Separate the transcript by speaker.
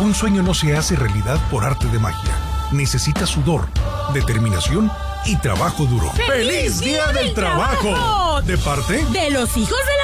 Speaker 1: Un sueño no se hace realidad por arte de magia. Necesita sudor, determinación y trabajo duro.
Speaker 2: ¡Feliz Día del Trabajo!
Speaker 1: ¿De parte?
Speaker 2: De los hijos de